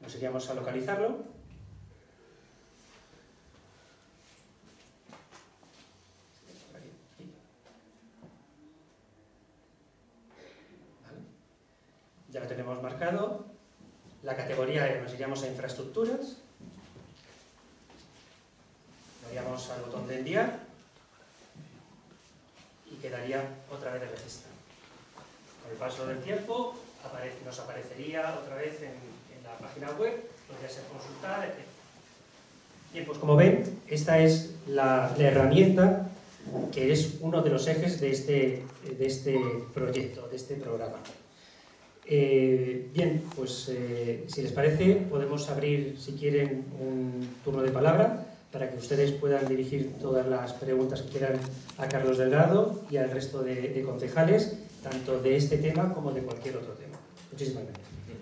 Nos iríamos a localizarlo. Ya lo tenemos marcado. La categoría nos iríamos a infraestructuras. Daríamos al botón de enviar y quedaría otra vez de registro. Con el paso del tiempo nos aparecería otra vez en la página web, podría ser consultada, etc. Bien, pues como ven, esta es la herramienta que es uno de los ejes de este proyecto, de este programa. Bien, pues si les parece, podemos abrir, si quieren, un turno de palabra para que ustedes puedan dirigir todas las preguntas que quieran a Carlos Delgado y al resto de concejales, tanto de este tema como de cualquier otro tema. Muchísimas gracias.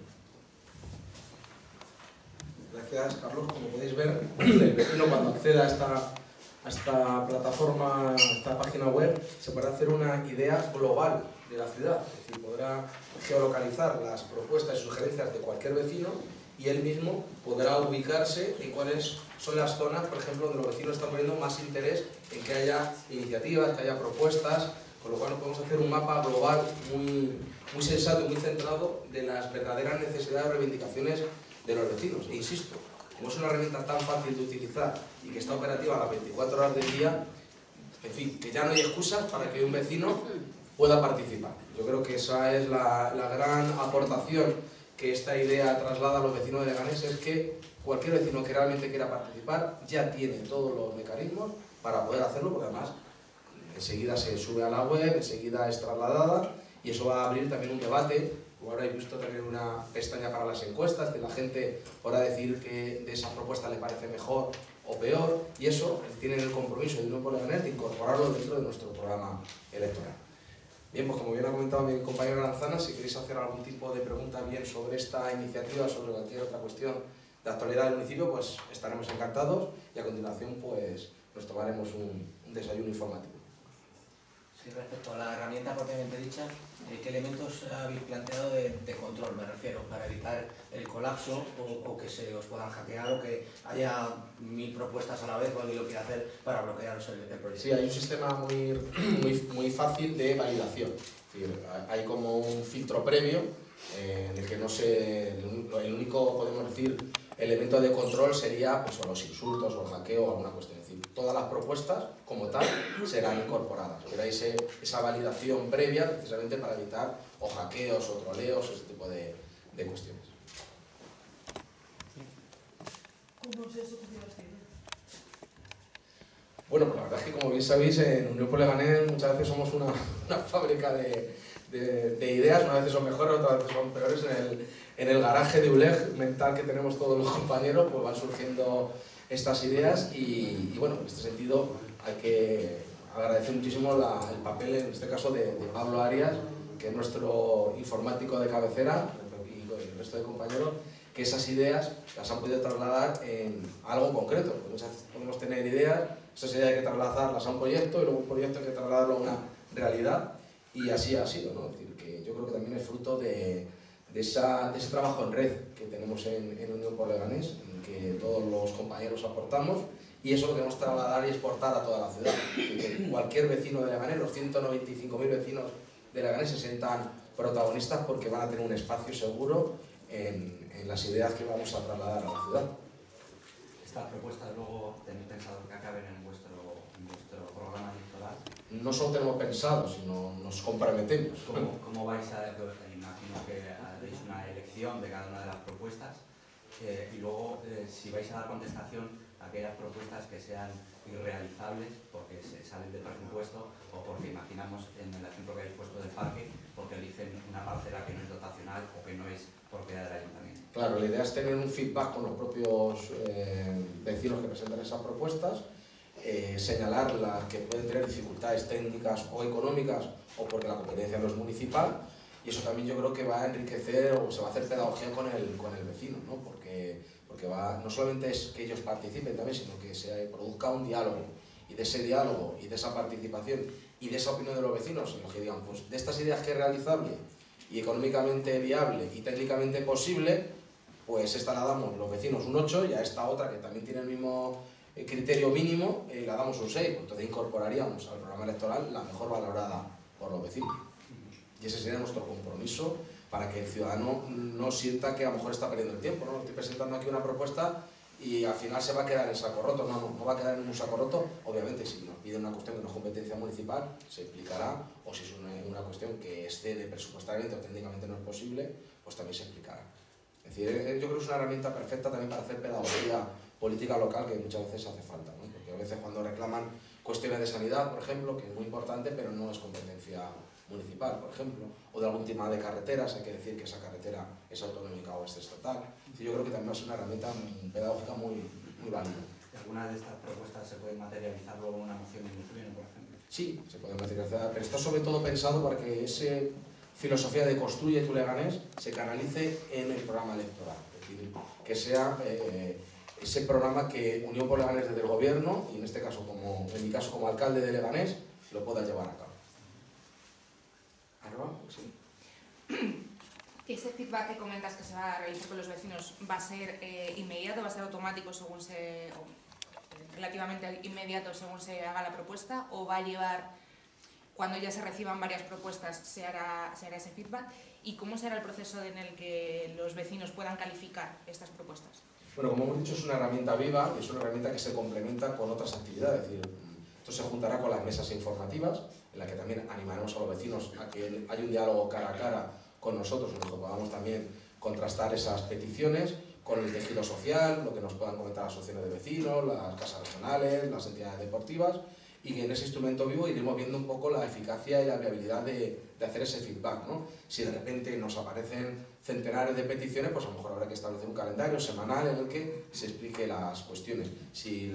Gracias, Carlos. Como podéis ver, el vecino cuando acceda a esta plataforma, a esta página web, se podrá hacer una idea global de la ciudad. Es decir, podrá geolocalizar las propuestas y sugerencias de cualquier vecino y él mismo podrá ubicarse en cuáles son las zonas, por ejemplo, donde los vecinos están poniendo más interés en que haya iniciativas, que haya propuestas, con lo cual podemos hacer un mapa global muy sensato y muy centrado de las verdaderas necesidades y reivindicaciones de los vecinos. E insisto, como es una herramienta tan fácil de utilizar y que está operativa a las 24 horas del día, en fin, que ya no hay excusas para que un vecino pueda participar. Yo creo que esa es la gran aportación que esta idea traslada a los vecinos de Leganés, es que cualquier vecino que realmente quiera participar ya tiene todos los mecanismos para poder hacerlo, porque además enseguida se sube a la web, enseguida es trasladada y eso va a abrir también un debate. Como ahora he visto también una pestaña para las encuestas, que la gente podrá decir que de esa propuesta le parece mejor o peor, y eso tiene el compromiso del Grupo Leganés de incorporarlo dentro de nuestro programa electoral. Bien, pues como bien ha comentado mi compañero Aranzana, si queréis hacer algún tipo de pregunta bien sobre esta iniciativa, sobre cualquier otra cuestión de actualidad del municipio, pues estaremos encantados y a continuación pues nos tomaremos un desayuno informativo. Sí, respecto a la herramienta propiamente dicha, ¿qué elementos habéis planteado de control? Me refiero, para evitar el colapso o que se os puedan hackear o que haya 1000 propuestas a la vez o alguien lo quiera hacer para bloquearos el proyecto. Sí, hay un sistema muy fácil de validación. Es decir, hay como un filtro previo en el que no se, el único, podemos decir, elemento de control sería pues, o los insultos o el hackeo o alguna cuestión. Es decir, todas las propuestas como tal serán incorporadas. Pero hay esa validación previa precisamente para evitar o hackeos o troleos o ese tipo de cuestiones. ¿Cómo se sucedió esta idea? Bueno, pues la verdad es que como bien sabéis, en Unión por Leganés muchas veces somos una fábrica de ideas, unas veces son mejores, otras veces son peores. En el garaje de ULEG mental que tenemos todos los compañeros, pues van surgiendo estas ideas y bueno, en este sentido hay que agradecer muchísimo el papel, en este caso, de Pablo Arias, que es nuestro informático de cabecera, y el resto de compañeros, que esas ideas las han podido trasladar en algo concreto. Porque muchas veces podemos tener ideas, esas ideas hay que trasladarlas a un proyecto y luego un proyecto hay que trasladarlo a una realidad y así ha sido, ¿no? Es decir, que yo creo que también es fruto de ese trabajo en red que tenemos en Unión por Leganés, en que todos los compañeros aportamos y eso lo queremos trasladar y exportar a toda la ciudad. Que cualquier vecino de Leganés, los 195.000 vecinos de Leganés se sientan protagonistas porque van a tener un espacio seguro en las ideas que vamos a trasladar a la ciudad. ¿Estas propuestas luego tenéis pensado que acaben en vuestro programa electoral? No solo tenemos pensado, sino nos comprometemos. ¿Cómo vais a...? Imagino que haréis una elección de cada una de las propuestas y luego si vais a dar contestación a aquellas propuestas que sean irrealizables porque se salen del presupuesto o porque imaginamos en el ejemplo que habéis puesto del parque, porque eligen una parcela que no es dotacional o que no es propiedad del ayuntamiento. Claro, la idea es tener un feedback con los propios vecinos que presentan esas propuestas, señalar las que pueden tener dificultades técnicas o económicas o porque la competencia no es municipal, y eso también yo creo que va a enriquecer o se va a hacer pedagogía con el vecino, ¿no? Porque no solamente es que ellos participen también, sino que se produzca un diálogo, y de ese diálogo y de esa participación y de esa opinión de los vecinos, en lo que digan, pues de estas ideas que es realizable y económicamente viable y técnicamente posible, pues esta la damos los vecinos un 8 y a esta otra, que también tiene el mismo criterio mínimo, la damos un 6. Entonces incorporaríamos al programa electoral la mejor valorada por los vecinos. Y ese sería nuestro compromiso para que el ciudadano no sienta que a lo mejor está perdiendo el tiempo, ¿no? Estoy presentando aquí una propuesta y al final se va a quedar en saco roto. No va a quedar en un saco roto. Obviamente, si nos pide una cuestión que no es competencia municipal, se explicará, o si es una cuestión que excede presupuestariamente o técnicamente no es posible, pues también se explicará. Es decir, yo creo que es una herramienta perfecta también para hacer pedagogía política local, que muchas veces hace falta, ¿no? Porque a veces cuando reclaman cuestiones de sanidad, por ejemplo, que es muy importante, pero no es competencia municipal, por ejemplo, o de algún tema de carreteras, hay que decir que esa carretera es autonómica o es estatal. Yo creo que también es una herramienta pedagógica muy válida. ¿Alguna de estas propuestas se puede materializar luego en una moción en el pleno, por ejemplo? Sí, se puede materializar, pero está sobre todo pensado para que esa filosofía de construye tu Leganés se canalice en el programa electoral. Es decir, que sea ese programa que Unión por Leganés desde el gobierno, y en este caso, en mi caso como alcalde de Leganés, lo pueda llevar a cabo. Sí. Ese feedback que comentas que se va a realizar con los vecinos va a ser inmediato, va a ser automático relativamente inmediato según se haga la propuesta, o va a llevar, cuando ya se reciban varias propuestas, se hará ese feedback, y cómo será el proceso en el que los vecinos puedan calificar estas propuestas. Bueno, como hemos dicho, es una herramienta viva y es una herramienta que se complementa con otras actividades. Es decir, esto se juntará con las mesas informativas, en la que también animaremos a los vecinos a que haya un diálogo cara a cara con nosotros, en el que podamos también contrastar esas peticiones con el tejido social, lo que nos puedan comentar las asociaciones de vecinos, las casas regionales, las entidades deportivas, y que en ese instrumento vivo iremos viendo un poco la eficacia y la viabilidad de hacer ese feedback, ¿no? Si de repente nos aparecen centenares de peticiones, pues a lo mejor habrá que establecer un calendario semanal en el que se explique las cuestiones. Si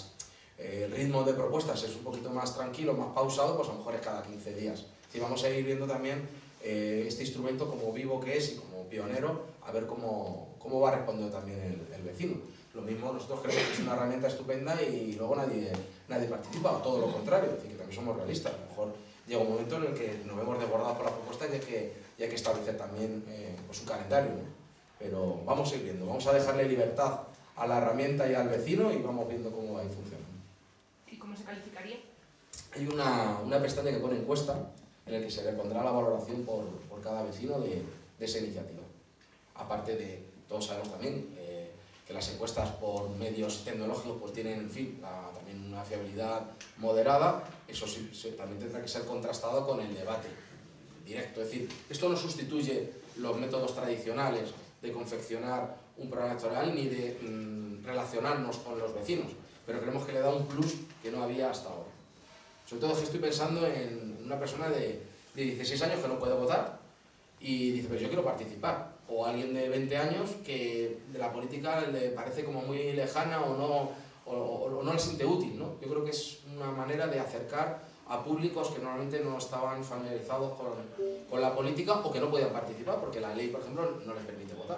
el ritmo de propuestas es un poquito más tranquilo, más pausado, pues a lo mejor es cada 15 días. Y vamos a ir viendo también este instrumento como vivo que es y como pionero, a ver cómo va respondiendo también el vecino. Lo mismo, nosotros creemos que es una herramienta estupenda y luego nadie participa, o todo lo contrario, es decir, que también somos realistas. A lo mejor llega un momento en el que nos vemos desbordados por la propuesta y hay que establecer también pues un calendario, ¿no? Pero vamos a ir viendo, vamos a dejarle libertad a la herramienta y al vecino y vamos viendo cómo va a ir funcionando. ¿Y cómo se calificaría? Hay una pestaña que pone encuesta, en la que se le pondrá la valoración por cada vecino de esa iniciativa. Aparte de, todos sabemos también que las encuestas por medios tecnológicos pues tienen, en fin, también una fiabilidad moderada. Eso sí, también tendrá que ser contrastado con el debate directo. Es decir, esto no sustituye los métodos tradicionales de confeccionar un programa electoral ni de relacionarnos con los vecinos, pero creemos que le da un plus que no había hasta ahora. Sobre todo que estoy pensando en una persona de 16 años que no puede votar y dice, pero yo quiero participar. O alguien de 20 años que de la política le parece como muy lejana o no la siente útil, ¿no? Yo creo que es una manera de acercar a públicos que normalmente no estaban familiarizados con la política o que no podían participar porque la ley, por ejemplo, no les permite votar.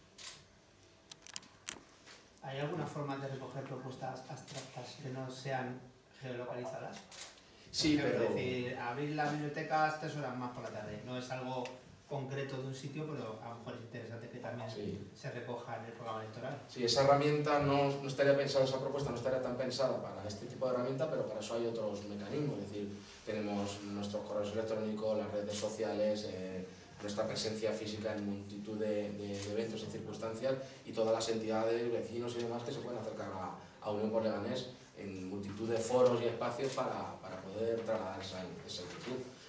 ¿Hay alguna forma de recoger propuestas abstractas que no sean geolocalizadas? Sí, pero... Es decir, abrir las bibliotecas 3 horas más por la tarde. No es algo concreto de un sitio, pero a lo mejor es interesante que también se recoja en el programa electoral. Sí, esa herramienta no estaría pensada, esa propuesta no estaría tan pensada para este tipo de herramienta, pero para eso hay otros mecanismos. Es decir, tenemos nuestros correos electrónicos, las redes sociales, nuestra presencia física en multitud de eventos y circunstancias y todas las entidades, vecinos y demás que se pueden acercar a Unión por Leganés en multitud de foros y espacios para poder trasladar esa inquietud.